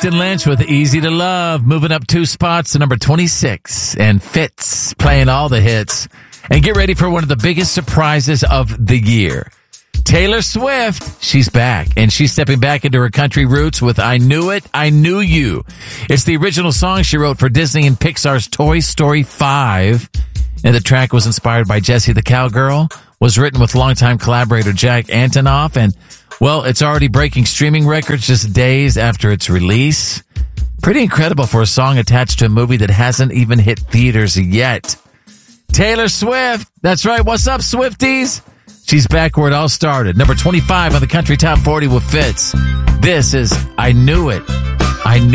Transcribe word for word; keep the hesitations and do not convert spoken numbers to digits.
Clifton Lynch with Easy to Love, moving up two spots to number twenty-six, and Fitz playing all the hits. And get ready for one of the biggest surprises of the year. Taylor Swift, she's back, and she's stepping back into her country roots with I Knew It, I Knew You. It's the original song she wrote for Disney and Pixar's Toy Story five. And the track was inspired by Jessie the Cowgirl, was written with longtime collaborator Jack Antonoff, and, well, it's already breaking streaming records just days after its release. Pretty incredible for a song attached to a movie that hasn't even hit theaters yet. Taylor Swift, that's right, what's up, Swifties? She's back where it all started. Number twenty-five on the Country Top forty with Fitz. This is I Knew It. I Knew